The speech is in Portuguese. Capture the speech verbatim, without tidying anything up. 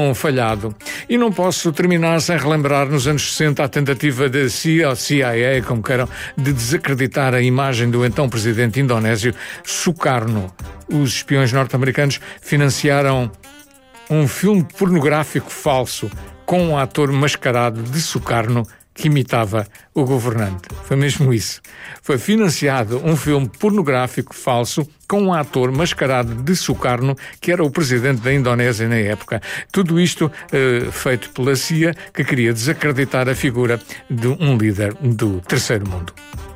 teriam falhado. E não posso terminar sem relembrar nos anos sessenta a tentativa da C I A, como queiram, de desacreditar a imagem do então presidente indonésio Sukarno. Os espiões norte-americanos financiaram um filme pornográfico falso com um ator mascarado de Sukarno que imitava o governante. Foi mesmo isso. Foi financiado um filme pornográfico falso com um ator mascarado de Sukarno, que era o presidente da Indonésia na época. Tudo isto eh, feito pela C I A, que queria desacreditar a figura de um líder do terceiro mundo.